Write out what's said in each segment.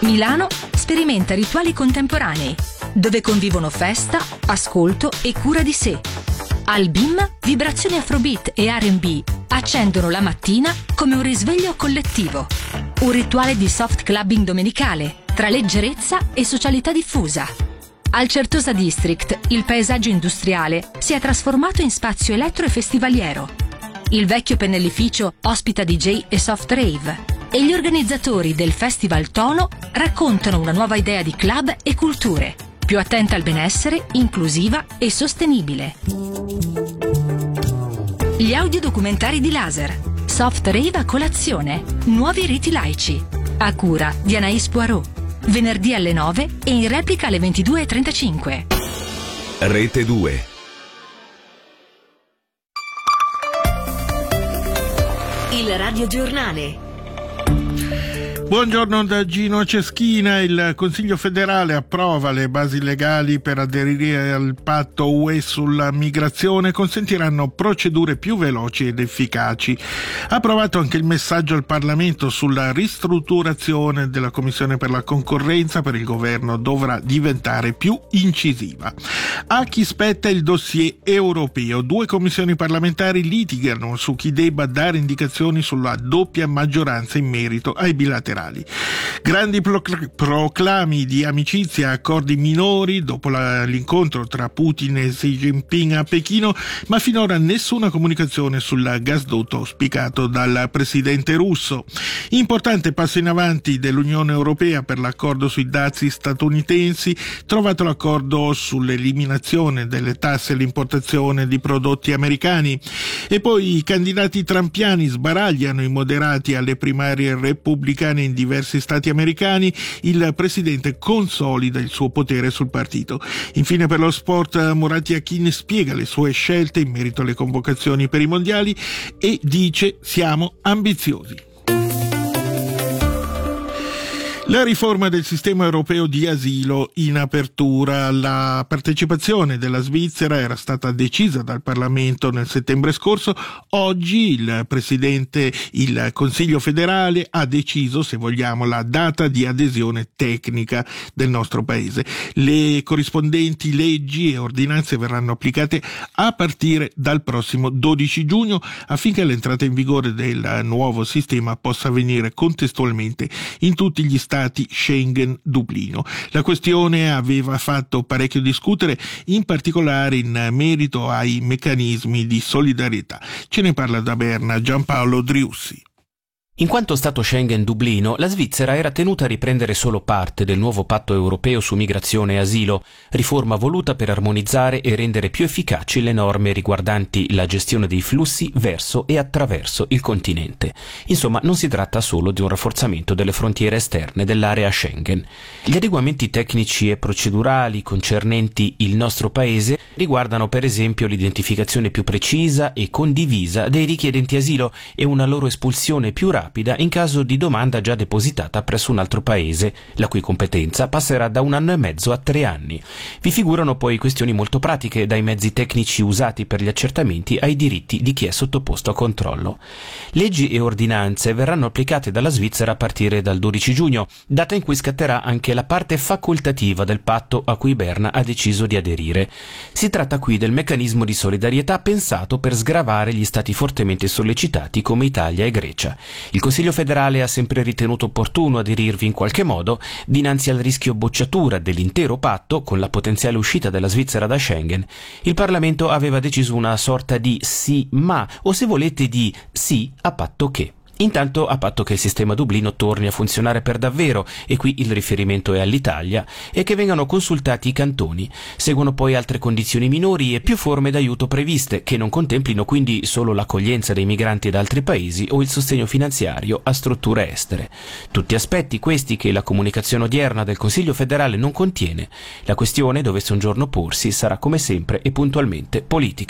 Milano sperimenta rituali contemporanei, dove convivono festa, ascolto e cura di sé. Al BIM, vibrazioni afrobeat e R&B accendono la mattina come un risveglio collettivo. Un rituale di soft clubbing domenicale, tra leggerezza e socialità diffusa. Al Certosa District, il paesaggio industriale si è trasformato in spazio elettro e festivaliero. Il vecchio pennellificio ospita DJ e soft rave. E gli organizzatori del Festival Tono raccontano una nuova idea di club e culture, più attenta al benessere, inclusiva e sostenibile. Gli audiodocumentari di Laser, soft rave a colazione, nuovi riti laici, a cura di Anaïs Poirot, venerdì alle 9 e in replica alle 22:35. Rete 2. Il radiogiornale. Buongiorno da Gino Ceschina. Il Consiglio federale approva le basi legali per aderire al patto UE sulla migrazione, consentiranno procedure più veloci ed efficaci. Ha approvato anche il messaggio al Parlamento sulla ristrutturazione della Commissione per la concorrenza. Per il governo dovrà diventare più incisiva. A chi spetta il dossier europeo? 2 commissioni parlamentari litigano su chi debba dare indicazioni sulla doppia maggioranza in merito ai bilaterali. Grandi proclami di amicizia, accordi minori dopo l'incontro tra Putin e Xi Jinping a Pechino, ma finora nessuna comunicazione sul gasdotto auspicato dal presidente russo. Importante passo in avanti dell'Unione Europea per l'accordo sui dazi statunitensi, trovato l'accordo sull'eliminazione delle tasse all'importazione di prodotti americani. E poi i candidati trampiani sbaragliano i moderati alle primarie repubblicane in diversi stati americani, il presidente consolida il suo potere sul partito. Infine per lo sport, Murat Yakin spiega le sue scelte in merito alle convocazioni per i mondiali e dice: siamo ambiziosi. La riforma del sistema europeo di asilo in apertura. La partecipazione della Svizzera era stata decisa dal Parlamento nel settembre scorso. Oggi il Consiglio federale ha deciso, se vogliamo, la data di adesione tecnica del nostro paese. Le corrispondenti leggi e ordinanze verranno applicate a partire dal prossimo 12 giugno affinché l'entrata in vigore del nuovo sistema possa avvenire contestualmente in tutti gli Stati Schengen Dublino. La questione aveva fatto parecchio discutere, in particolare in merito ai meccanismi di solidarietà. Ce ne parla da Berna Giampaolo Driussi. In quanto Stato Schengen Dublino, la Svizzera era tenuta a riprendere solo parte del nuovo patto europeo su migrazione e asilo, riforma voluta per armonizzare e rendere più efficaci le norme riguardanti la gestione dei flussi verso e attraverso il continente. Insomma, non si tratta solo di un rafforzamento delle frontiere esterne dell'area Schengen. Gli adeguamenti tecnici e procedurali concernenti il nostro paese riguardano per esempio l'identificazione più precisa e condivisa dei richiedenti asilo e una loro espulsione più rapida in caso di domanda già depositata presso un altro paese, la cui competenza passerà da 1 anno e mezzo a 3 anni. Vi figurano poi questioni molto pratiche, dai mezzi tecnici usati per gli accertamenti ai diritti di chi è sottoposto a controllo. Leggi e ordinanze verranno applicate dalla Svizzera a partire dal 12 giugno, data in cui scatterà anche la parte facoltativa del patto a cui Berna ha deciso di aderire. Si tratta qui del meccanismo di solidarietà pensato per sgravare gli stati fortemente sollecitati come Italia e Grecia. Il Consiglio federale ha sempre ritenuto opportuno aderirvi in qualche modo dinanzi al rischio bocciatura dell'intero patto con la potenziale uscita della Svizzera da Schengen. Il Parlamento aveva deciso una sorta di sì ma, o se volete di sì a patto che. Intanto, a patto che il sistema Dublino torni a funzionare per davvero, e qui il riferimento è all'Italia, e che vengano consultati i cantoni. Seguono poi altre condizioni minori e più forme d'aiuto previste, che non contemplino quindi solo l'accoglienza dei migranti da altri paesi o il sostegno finanziario a strutture estere. Tutti aspetti questi che la comunicazione odierna del Consiglio federale non contiene. La questione, dovesse un giorno porsi, sarà come sempre e puntualmente politica.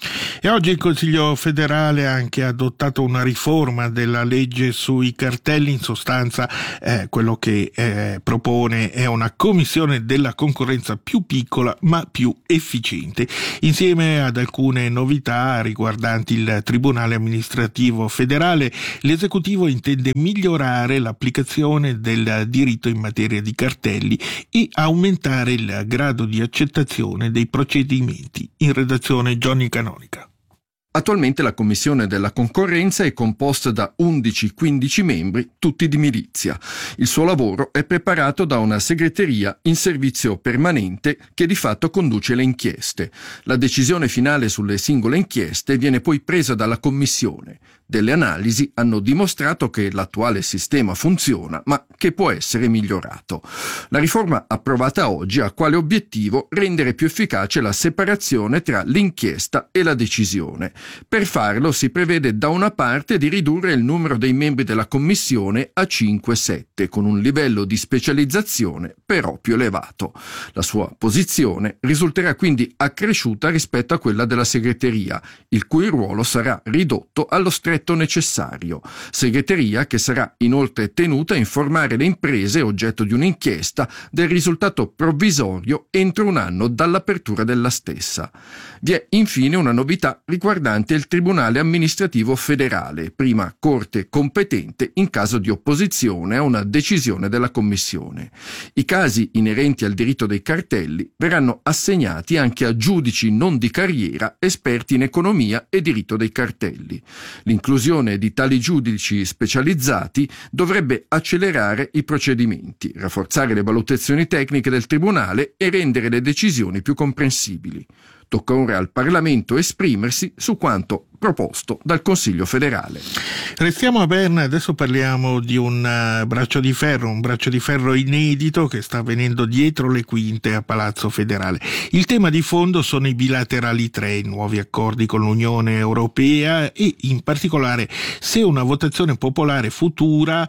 E oggi il Consiglio federale ha anche adottato una riforma della legge sui cartelli. In sostanza quello che propone è una commissione della concorrenza più piccola ma più efficiente, insieme ad alcune novità riguardanti il Tribunale amministrativo federale. L'esecutivo intende migliorare l'applicazione del diritto in materia di cartelli e aumentare il grado di accettazione dei procedimenti. In redazione Johnny Canonica. Attualmente la Commissione della Concorrenza è composta da 11-15 membri, tutti di milizia. Il suo lavoro è preparato da una segreteria in servizio permanente che di fatto conduce le inchieste. La decisione finale sulle singole inchieste viene poi presa dalla Commissione. Delle analisi hanno dimostrato che l'attuale sistema funziona, ma che può essere migliorato. La riforma approvata oggi ha quale obiettivo rendere più efficace la separazione tra l'inchiesta e la decisione. Per farlo si prevede da una parte di ridurre il numero dei membri della Commissione a 5-7, con un livello di specializzazione però più elevato. La sua posizione risulterà quindi accresciuta rispetto a quella della segreteria, il cui ruolo sarà ridotto allo stretto necessario. Segreteria che sarà inoltre tenuta a informare le imprese oggetto di un'inchiesta del risultato provvisorio entro un anno dall'apertura della stessa. Vi è infine una novità riguardante il Tribunale amministrativo federale, prima corte competente in caso di opposizione a una decisione della Commissione. I casi inerenti al diritto dei cartelli verranno assegnati anche a giudici non di carriera esperti in economia e diritto dei cartelli. L'inclusione di tali giudici specializzati dovrebbe accelerare i procedimenti, rafforzare le valutazioni tecniche del Tribunale e rendere le decisioni più comprensibili. Tocca ora al Parlamento esprimersi su quanto proposto dal Consiglio federale. Restiamo a Berna, adesso parliamo di un braccio di ferro inedito che sta avvenendo dietro le quinte a Palazzo Federale. Il tema di fondo sono i bilaterali 3, i nuovi accordi con l'Unione Europea e in particolare se una votazione popolare futura,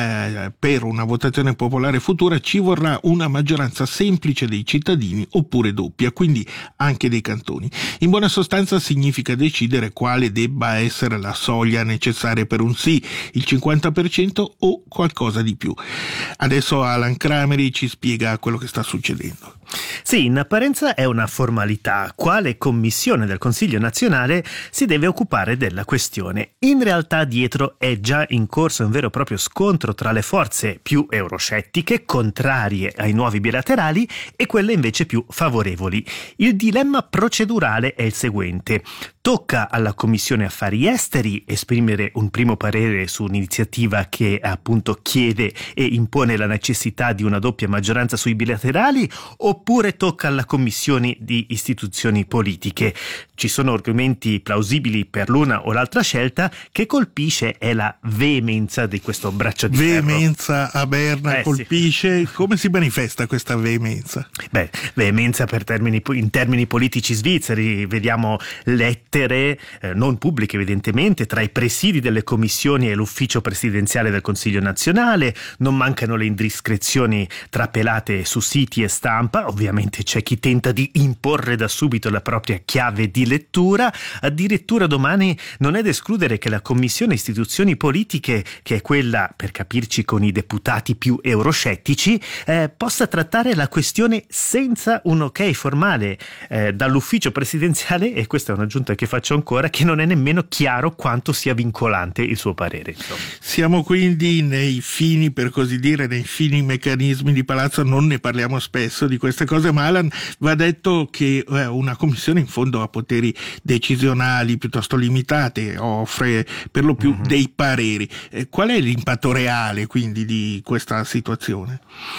per una votazione popolare futura ci vorrà una maggioranza semplice dei cittadini oppure doppia, quindi anche dei cantoni. In buona sostanza significa decidere quale debba essere la soglia necessaria per un sì, il 50% o qualcosa di più. Adesso Alan Crameri ci spiega quello che sta succedendo. Sì, in apparenza è una formalità. Quale commissione del Consiglio nazionale si deve occupare della questione? In realtà dietro è già in corso un vero e proprio scontro tra le forze più euroscettiche, contrarie ai nuovi bilaterali, e quelle invece più favorevoli. Il dilemma procedurale è il seguente. Tocca alla Commissione Affari Esteri esprimere un primo parere su un'iniziativa che appunto chiede e impone la necessità di una doppia maggioranza sui bilaterali, oppure tocca alla Commissione di Istituzioni Politiche. Ci sono argomenti plausibili per l'una o l'altra scelta. Che colpisce è la veemenza di questo braccio di ferro. Veemenza a Berna colpisce. Sì. Come si manifesta questa veemenza? Veemenza in termini politici svizzeri. Vediamo lettere non pubbliche evidentemente tra i presidi delle commissioni e l'ufficio presidenziale del Consiglio nazionale. Non mancano le indiscrezioni trapelate su siti e stampa. Ovviamente c'è chi tenta di imporre da subito la propria chiave di lettura. Addirittura domani non è da escludere che la Commissione Istituzioni Politiche, che è quella per capirci con i deputati più euroscettici, possa trattare la questione senza un ok formale dall'ufficio presidenziale, e questa è un'aggiunta che faccio ancora, che non è nemmeno chiaro quanto sia vincolante il suo parere. Siamo quindi nei fini, per così dire, nei fini meccanismi di palazzo. Non ne parliamo spesso di queste cose, ma Alan, va detto che una commissione in fondo ha poteri decisionali piuttosto limitati, offre per lo più dei pareri. Qual è l'impatto reale quindi di questa situazione?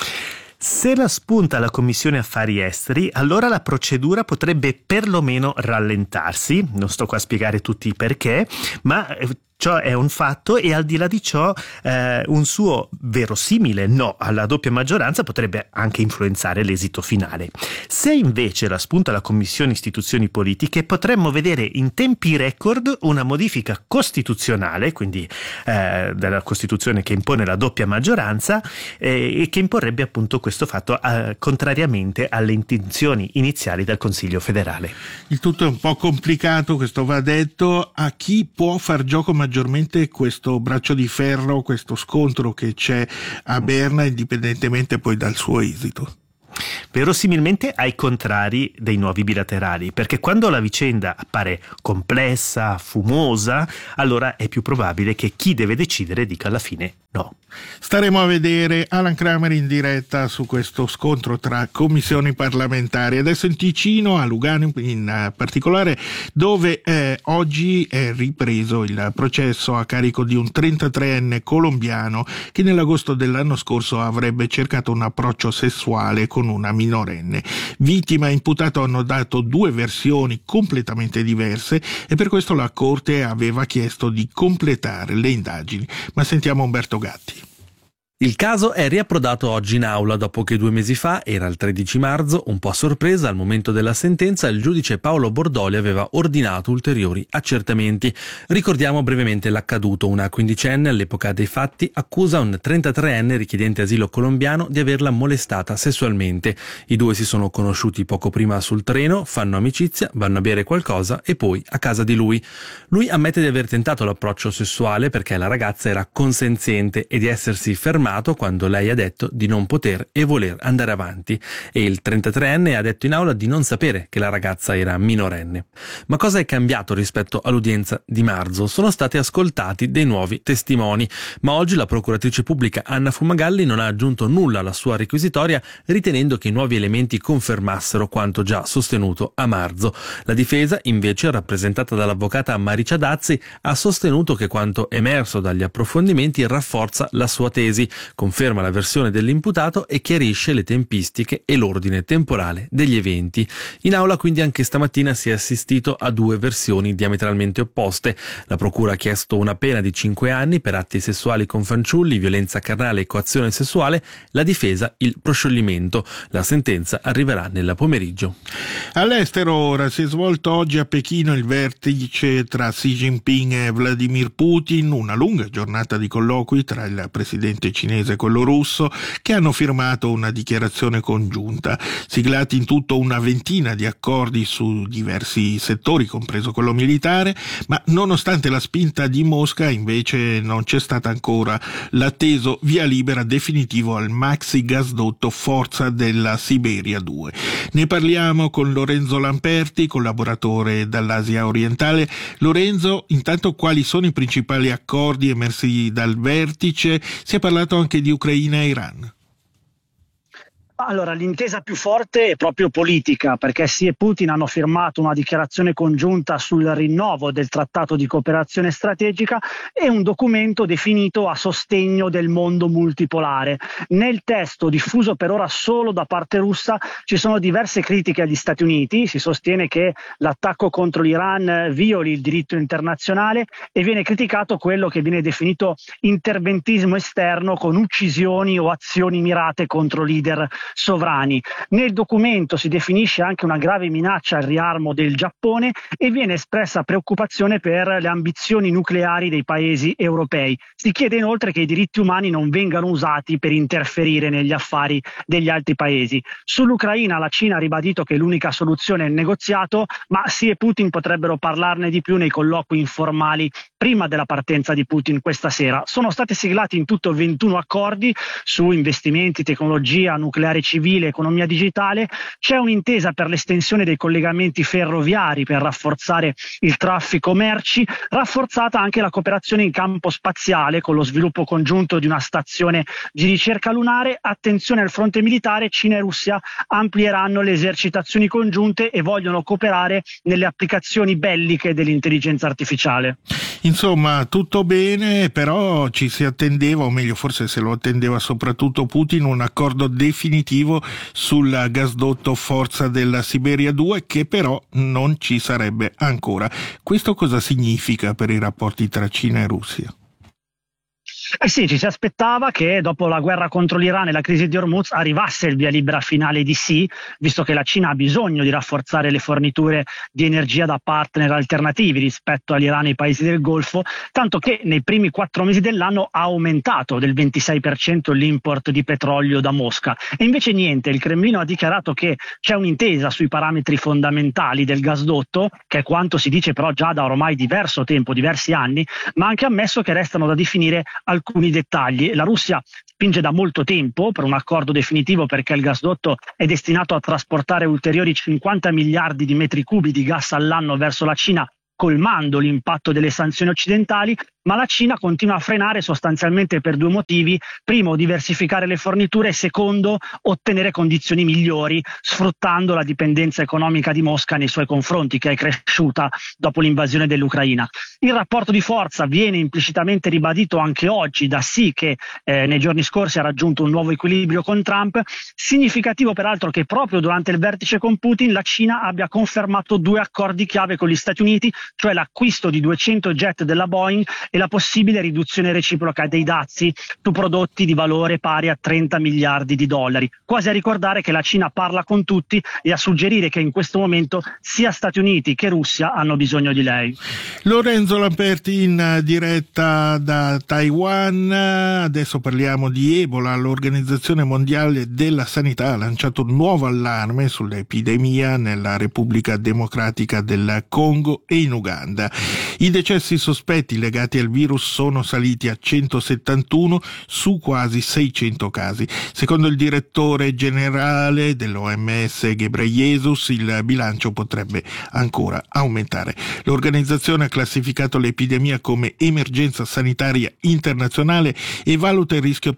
Se la spunta la Commissione Affari Esteri, allora la procedura potrebbe perlomeno rallentarsi. Non sto qua a spiegare tutti i perché, ma Ciò è un fatto, e al di là di ciò un suo verosimile no alla doppia maggioranza potrebbe anche influenzare l'esito finale. Se invece la spunta la Commissione Istituzioni Politiche, potremmo vedere in tempi record una modifica costituzionale, quindi della Costituzione che impone la doppia maggioranza, e che imporrebbe appunto questo fatto contrariamente alle intenzioni iniziali del Consiglio federale. Il tutto è un po' complicato, questo va detto. A chi può far gioco maggiormente questo braccio di ferro, questo scontro che c'è a Berna, indipendentemente poi dal suo esito? Verosimilmente ai contrari dei nuovi bilaterali, perché quando la vicenda appare complessa, fumosa, allora è più probabile che chi deve decidere dica alla fine no. Staremo a vedere. Alan Kramer in diretta su questo scontro tra commissioni parlamentari. Adesso in Ticino, a Lugano in particolare, dove oggi è ripreso il processo a carico di un 33enne colombiano che nell'agosto dell'anno scorso avrebbe cercato un approccio sessuale con una minorenne. Vittima e imputato hanno dato due versioni completamente diverse e per questo la Corte aveva chiesto di completare le indagini. Ma sentiamo Umberto Gatti. Il caso è riapprodato oggi in aula dopo che 2 mesi fa, era il 13 marzo, un po' a sorpresa al momento della sentenza, il giudice Paolo Bordoli aveva ordinato ulteriori accertamenti. Ricordiamo brevemente l'accaduto. Una quindicenne all'epoca dei fatti accusa un 33enne richiedente asilo colombiano di averla molestata sessualmente. I due si sono conosciuti poco prima sul treno, fanno amicizia, vanno a bere qualcosa e poi a casa di lui. Lui ammette di aver tentato l'approccio sessuale perché la ragazza era consenziente e di essersi fermato quando lei ha detto di non poter e voler andare avanti, e il 33enne ha detto in aula di non sapere che la ragazza era minorenne. Ma cosa è cambiato rispetto all'udienza di marzo? Sono stati ascoltati dei nuovi testimoni, ma oggi la procuratrice pubblica Anna Fumagalli non ha aggiunto nulla alla sua requisitoria, ritenendo che i nuovi elementi confermassero quanto già sostenuto a marzo. La difesa, invece, rappresentata dall'avvocata Maricia Dazzi, ha sostenuto che quanto emerso dagli approfondimenti rafforza la sua tesi, conferma la versione dell'imputato e chiarisce le tempistiche e l'ordine temporale degli eventi. In aula quindi anche stamattina si è assistito a 2 versioni diametralmente opposte. La procura ha chiesto una pena di 5 anni per atti sessuali con fanciulli, violenza carnale e coazione sessuale, la difesa il proscioglimento. La sentenza arriverà nel pomeriggio. All'estero ora si è svolto oggi a Pechino il vertice tra Xi Jinping e Vladimir Putin, una lunga giornata di colloqui tra il presidente cinese e quello russo, che hanno firmato una dichiarazione congiunta, siglati in tutto una ventina di accordi su diversi settori, compreso quello militare, ma nonostante la spinta di Mosca invece non c'è stata ancora l'atteso via libera definitivo al maxi gasdotto Forza della Siberia 2. Ne parliamo con Lorenzo Lamperti, collaboratore dall'Asia orientale. Lorenzo, intanto quali sono i principali accordi emersi dal vertice? Si è parlato anche di Ucraina e Iran. Allora, l'intesa più forte è proprio politica, perché Xi e Putin hanno firmato una dichiarazione congiunta sul rinnovo del trattato di cooperazione strategica e un documento definito a sostegno del mondo multipolare. Nel testo, diffuso per ora solo da parte russa, ci sono diverse critiche agli Stati Uniti. Si sostiene che l'attacco contro l'Iran violi il diritto internazionale e viene criticato quello che viene definito interventismo esterno con uccisioni o azioni mirate contro leader sovrani. Nel documento si definisce anche una grave minaccia al riarmo del Giappone e viene espressa preoccupazione per le ambizioni nucleari dei paesi europei. Si chiede inoltre che i diritti umani non vengano usati per interferire negli affari degli altri paesi. Sull'Ucraina la Cina ha ribadito che l'unica soluzione è il negoziato, ma Xi e Putin potrebbero parlarne di più nei colloqui informali prima della partenza di Putin questa sera. Sono stati siglati in tutto 21 accordi su investimenti, tecnologia, nucleare civile, economia digitale. C'è un'intesa per l'estensione dei collegamenti ferroviari per rafforzare il traffico merci, rafforzata anche la cooperazione in campo spaziale con lo sviluppo congiunto di una stazione di ricerca lunare. Attenzione al fronte militare, Cina e Russia amplieranno le esercitazioni congiunte e vogliono cooperare nelle applicazioni belliche dell'intelligenza artificiale. Insomma, tutto bene, però ci si attendeva, o meglio forse se lo attendeva soprattutto Putin, un accordo definitivo definitivo sul gasdotto Forza della Siberia 2, che però non ci sarebbe ancora. Questo cosa significa per i rapporti tra Cina e Russia? Sì, ci si aspettava che dopo la guerra contro l'Iran e la crisi di Hormuz arrivasse il via libera finale di sì, visto che la Cina ha bisogno di rafforzare le forniture di energia da partner alternativi rispetto all'Iran e ai paesi del Golfo, tanto che nei primi 4 mesi dell'anno ha aumentato del 26% l'import di petrolio da Mosca. E invece niente, il Cremlino ha dichiarato che c'è un'intesa sui parametri fondamentali del gasdotto, che è quanto si dice però già da ormai diverso tempo, diversi anni, ma ha anche ammesso che restano da definire alcuni dettagli. La Russia spinge da molto tempo per un accordo definitivo, perché il gasdotto è destinato a trasportare ulteriori 50 miliardi di metri cubi di gas all'anno verso la Cina, colmando l'impatto delle sanzioni occidentali, ma la Cina continua a frenare sostanzialmente per 2 motivi: primo, diversificare le forniture, e secondo, ottenere condizioni migliori, sfruttando la dipendenza economica di Mosca nei suoi confronti, che è cresciuta dopo l'invasione dell'Ucraina. Il rapporto di forza viene implicitamente ribadito anche oggi da Xi, che nei giorni scorsi ha raggiunto un nuovo equilibrio con Trump. Significativo peraltro che proprio durante il vertice con Putin la Cina abbia confermato 2 accordi chiave con gli Stati Uniti, cioè l'acquisto di 200 jet della Boeing e la possibile riduzione reciproca dei dazi su prodotti di valore pari a 30 miliardi di dollari, quasi a ricordare che la Cina parla con tutti e a suggerire che in questo momento sia Stati Uniti che Russia hanno bisogno di lei. Lorenzo Lamperti in diretta da Taiwan. Adesso parliamo di Ebola. L'Organizzazione Mondiale della Sanità ha lanciato un nuovo allarme sull'epidemia nella Repubblica Democratica del Congo e in Uganda. I decessi sospetti legati al virus sono saliti a 171 su quasi 600 casi. Secondo il direttore generale dell'OMS Ghebreyesus, il bilancio potrebbe ancora aumentare. L'organizzazione ha classificato l'epidemia come emergenza sanitaria internazionale e valuta il rischio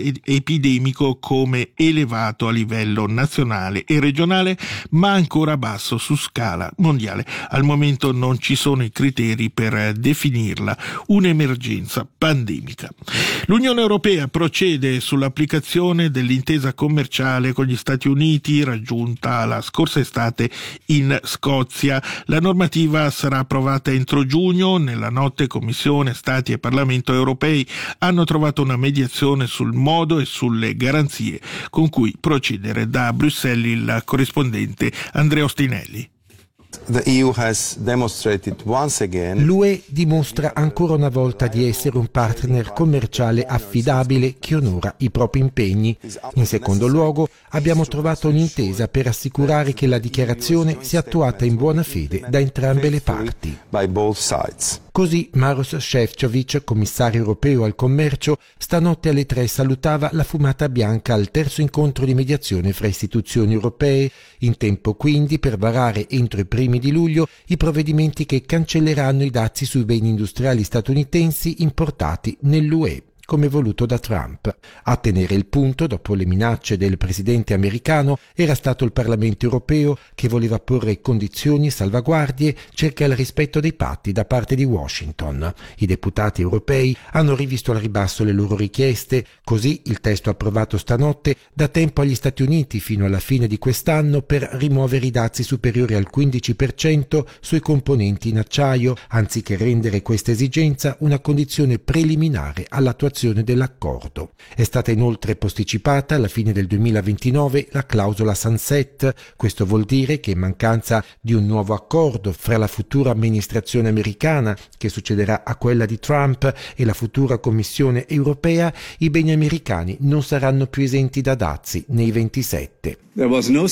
epidemico come elevato a livello nazionale e regionale, ma ancora basso su scala mondiale. Al momento non ci sono i criteri per definirla un'emergenza pandemica. L'Unione Europea procede sull'applicazione dell'intesa commerciale con gli Stati Uniti raggiunta la scorsa estate in Scozia. La normativa sarà approvata entro giugno. Nella notte Commissione, Stati e Parlamento europei hanno trovato una mediazione sul modo e sulle garanzie con cui procedere. Da Bruxelles il corrispondente Andrea Ostinelli. L'UE dimostra ancora una volta di essere un partner commerciale affidabile che onora i propri impegni. In secondo luogo, abbiamo trovato un'intesa per assicurare che la dichiarazione sia attuata in buona fede da entrambe le parti. Così Maroš Šefčovič, commissario europeo al commercio, stanotte alle 3 salutava la fumata bianca al terzo incontro di mediazione fra istituzioni europee, in tempo quindi per varare entro i primi di luglio i provvedimenti che cancelleranno i dazi sui beni industriali statunitensi importati nell'UE, come voluto da Trump. A tenere il punto, dopo le minacce del presidente americano, era stato il Parlamento europeo che voleva porre condizioni e salvaguardie circa il rispetto dei patti da parte di Washington. I deputati europei hanno rivisto al ribasso le loro richieste, così il testo approvato stanotte dà tempo agli Stati Uniti fino alla fine di quest'anno per rimuovere i dazi superiori al 15% sui componenti in acciaio, anziché rendere questa esigenza una condizione preliminare all'attuazione dell'accordo. È stata inoltre posticipata alla fine del 2029 la clausola sunset. Questo vuol dire che in mancanza di un nuovo accordo fra la futura amministrazione americana, che succederà a quella di Trump, e la futura Commissione europea, i beni americani non saranno più esenti da dazi nei 27. Non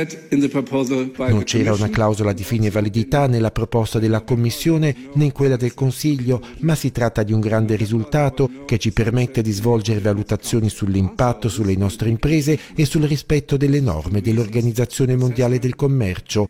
c'era una clausola di fine validità nella proposta della Commissione né in quella del Consiglio, ma si tratta di un grande risultato che ci permette di svolgere valutazioni sull'impatto sulle nostre imprese e sul rispetto delle norme dell'Organizzazione Mondiale del Commercio,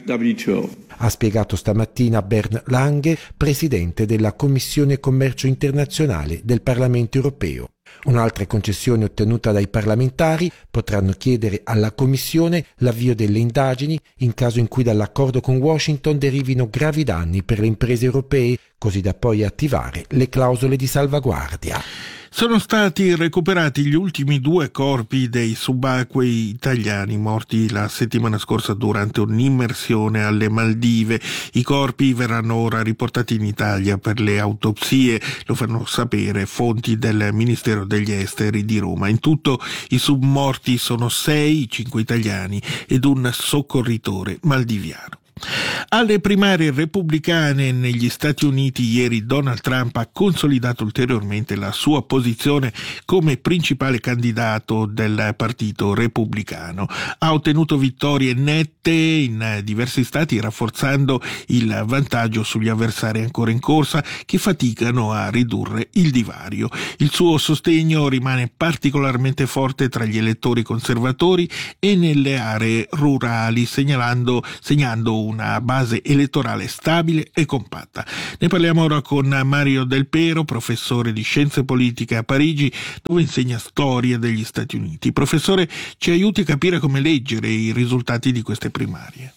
ha spiegato stamattina Bernd Lange, presidente della Commissione Commercio Internazionale del Parlamento Europeo. Un'altra concessione ottenuta dai parlamentari: potranno chiedere alla Commissione l'avvio delle indagini in caso in cui dall'accordo con Washington derivino gravi danni per le imprese europee, così da poi attivare le clausole di salvaguardia. Sono stati recuperati gli ultimi 2 corpi dei subacquei italiani morti la settimana scorsa durante un'immersione alle Maldive. I corpi verranno ora riportati in Italia per le autopsie, lo fanno sapere fonti del Ministero degli Esteri di Roma. In tutto i submorti sono 6, 5 italiani ed un soccorritore maldiviano. Alle primarie repubblicane negli Stati Uniti ieri Donald Trump ha consolidato ulteriormente la sua posizione come principale candidato del partito repubblicano. Ha ottenuto vittorie nette in diversi stati, rafforzando il vantaggio sugli avversari ancora in corsa che faticano a ridurre il divario. Il suo sostegno rimane particolarmente forte tra gli elettori conservatori e nelle aree rurali, segnando una base elettorale stabile e compatta. Ne parliamo ora con Mario Del Pero, professore di scienze politiche a Parigi, dove insegna storia degli Stati Uniti. Professore, ci aiuti a capire come leggere i risultati di queste primarie.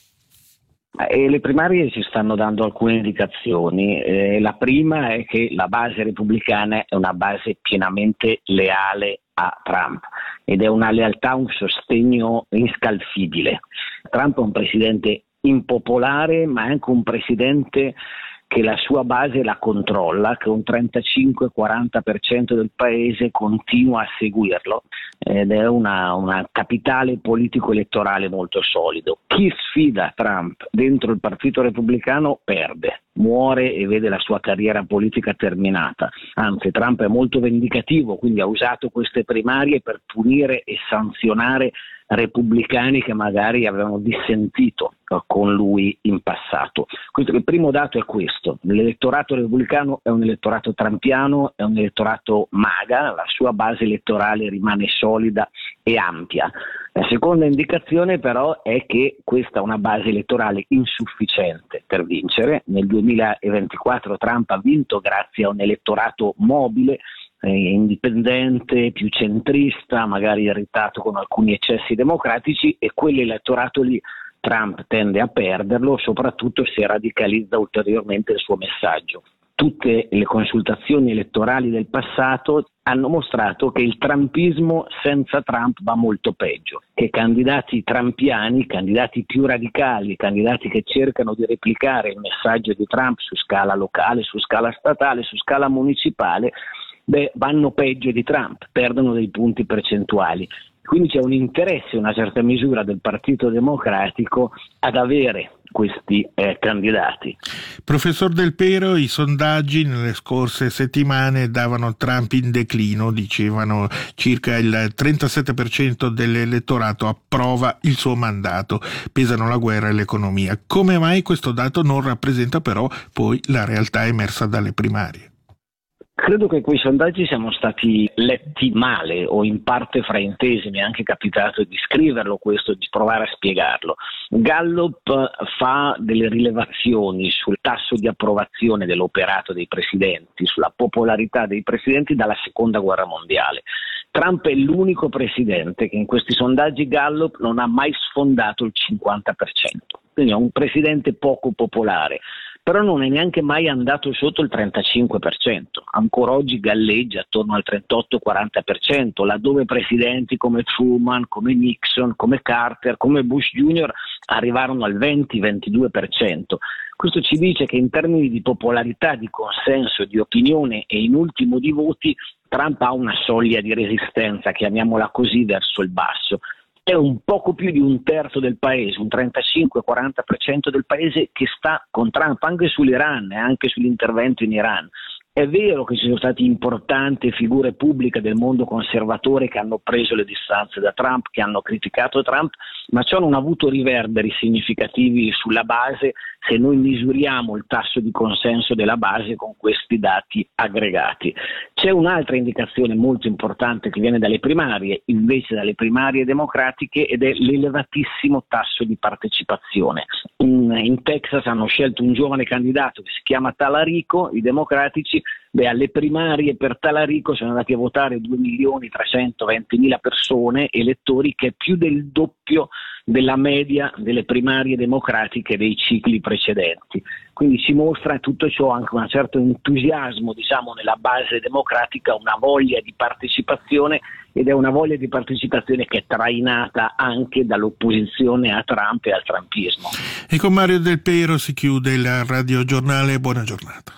Le primarie ci stanno dando alcune indicazioni. La prima è che la base repubblicana è una base pienamente leale a Trump ed è una lealtà, un sostegno inscalfibile. Trump è un presidente impopolare, ma è anche un presidente che la sua base la controlla, che un 35-40% del paese continua a seguirlo ed è una capitale politico-elettorale molto solido. Chi sfida Trump dentro il partito repubblicano perde, muore e vede la sua carriera politica terminata. Anzi, Trump è molto vendicativo, quindi ha usato queste primarie per punire e sanzionare repubblicani che magari avevano dissentito con lui in passato. Quindi il primo dato è questo: l'elettorato repubblicano è un elettorato trampiano, è un elettorato MAGA, la sua base elettorale rimane solida e ampia. La seconda indicazione però è che questa è una base elettorale insufficiente per vincere. Nel 2024 Trump ha vinto grazie a un elettorato mobile, indipendente, più centrista, magari irritato con alcuni eccessi democratici, e quell'elettorato lì Trump tende a perderlo, soprattutto se radicalizza ulteriormente il suo messaggio. Tutte le consultazioni elettorali del passato hanno mostrato che il trumpismo senza Trump va molto peggio, che candidati trumpiani, candidati più radicali, candidati che cercano di replicare il messaggio di Trump su scala locale, su scala statale, su scala municipale, vanno peggio di Trump, perdono dei punti percentuali. Quindi c'è un interesse, una certa misura del Partito Democratico ad avere questi candidati. Professor Del Pero, i sondaggi nelle scorse settimane davano Trump in declino, dicevano circa il 37% dell'elettorato approva il suo mandato, pesano la guerra e l'economia. Come mai questo dato non rappresenta però poi la realtà emersa dalle primarie? Credo che quei sondaggi siano stati letti male o in parte fraintesi, mi è anche capitato di scriverlo questo, di provare a spiegarlo. Gallup fa delle rilevazioni sul tasso di approvazione dell'operato dei presidenti, sulla popolarità dei presidenti dalla seconda guerra mondiale. Trump è l'unico presidente che in questi sondaggi Gallup non ha mai sfondato il 50%, quindi è un presidente poco popolare. Però non è neanche mai andato sotto il 35%, ancora oggi galleggia attorno al 38-40%, laddove presidenti come Truman, come Nixon, come Carter, come Bush Jr. arrivarono al 20-22%. Questo ci dice che in termini di popolarità, di consenso, di opinione e in ultimo di voti, Trump ha una soglia di resistenza, chiamiamola così, verso il basso. È un poco più di un terzo del paese, un 35-40% del paese che sta con Trump, anche sull'Iran e anche sull'intervento in Iran. È vero che ci sono state importanti figure pubbliche del mondo conservatore che hanno preso le distanze da Trump, che hanno criticato Trump, ma ciò non ha avuto riverberi significativi sulla base se noi misuriamo il tasso di consenso della base con questi dati aggregati. C'è un'altra indicazione molto importante che viene dalle primarie, invece dalle primarie democratiche, ed è l'elevatissimo tasso di partecipazione. In Texas hanno scelto un giovane candidato che si chiama Talarico, i democratici, Alle primarie per Talarico sono andati a votare 2.320.000 persone, elettori, che è più del doppio della media delle primarie democratiche dei cicli precedenti. Quindi si mostra tutto ciò anche un certo entusiasmo, diciamo, nella base democratica, una voglia di partecipazione, ed è una voglia di partecipazione che è trainata anche dall'opposizione a Trump e al trumpismo. E con Mario Del Pero si chiude il radiogiornale. Buona giornata.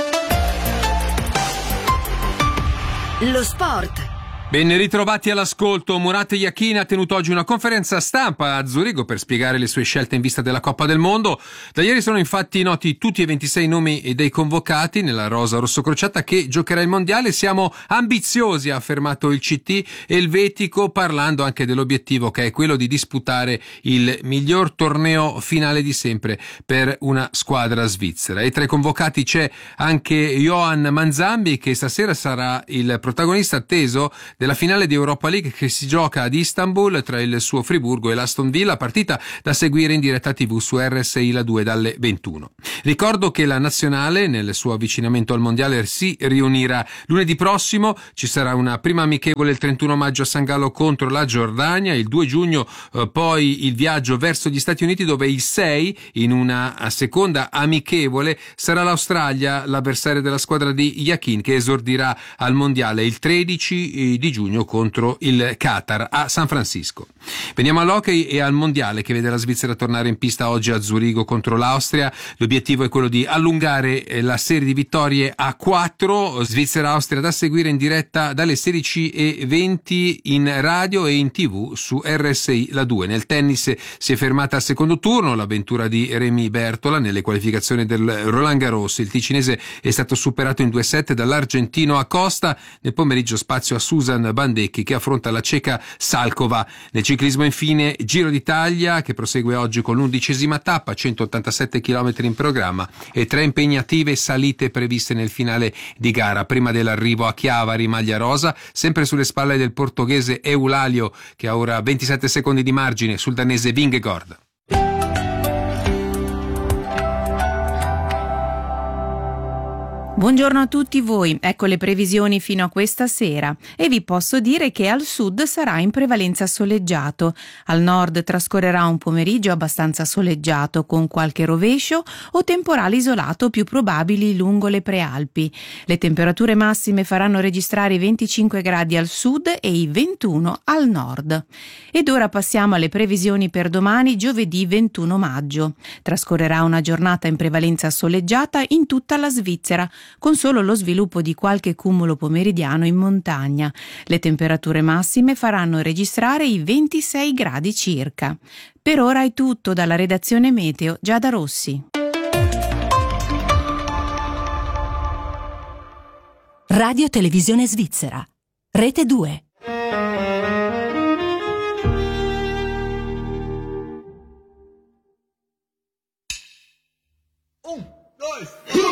Lo sport. Ben ritrovati all'ascolto. Murat Yakin ha tenuto oggi una conferenza stampa a Zurigo per spiegare le sue scelte in vista della Coppa del Mondo. Da ieri sono infatti noti tutti e 26 nomi dei convocati nella rosa rossocrociata che giocherà il mondiale. Siamo ambiziosi, ha affermato il CT elvetico, parlando anche dell'obiettivo che è quello di disputare il miglior torneo finale di sempre per una squadra svizzera. E tra i convocati c'è anche Johan Manzambi, che stasera sarà il protagonista atteso della finale di Europa League che si gioca ad Istanbul tra il suo Friburgo e l'Aston Villa, partita da seguire in diretta TV su RSI La 2 dalle 21. Ricordo che la nazionale nel suo avvicinamento al mondiale si riunirà lunedì prossimo. Ci sarà una prima amichevole il 31 maggio a San Gallo contro la Giordania, il 2 giugno poi il viaggio verso gli Stati Uniti, dove il 6 in una seconda amichevole sarà l'Australia l'avversaria della squadra di Yakin, che esordirà al mondiale il 13 di giugno contro il Qatar a San Francisco. Veniamo all'hockey e al mondiale che vede la Svizzera tornare in pista oggi a Zurigo contro l'Austria. L'obiettivo è quello di allungare la serie di vittorie a 4. Svizzera-Austria da seguire in diretta dalle 16:20 in radio e in TV su RSI La 2. Nel tennis si è fermata al secondo turno l'avventura di Remy Bertola nelle qualificazioni del Roland Garros. Il ticinese è stato superato in 2 set dall'argentino Acosta. Nel pomeriggio spazio a Susan Bandecchi che affronta la ceca Salkova. Nel ciclismo infine Giro d'Italia che prosegue oggi con l'11ª tappa, 187 km in programma e 3 impegnative salite previste nel finale di gara. Prima dell'arrivo a Chiavari, maglia rosa, sempre sulle spalle del portoghese Eulalio che ha ora 27 secondi di margine sul danese Vingegaard. Buongiorno a tutti voi, ecco le previsioni fino a questa sera e vi posso dire che al sud sarà in prevalenza soleggiato, al nord trascorrerà un pomeriggio abbastanza soleggiato con qualche rovescio o temporale isolato più probabili lungo le prealpi. Le temperature massime faranno registrare i 25 gradi al sud e i 21 al nord. Ed ora passiamo alle previsioni per domani, giovedì 21 maggio. Trascorrerà una giornata in prevalenza soleggiata in tutta la Svizzera, con solo lo sviluppo di qualche cumulo pomeridiano in montagna. Le temperature massime faranno registrare i 26 gradi circa. Per ora è tutto dalla redazione Meteo Giada Rossi. Radio Televisione Svizzera. Rete 2. Un, due,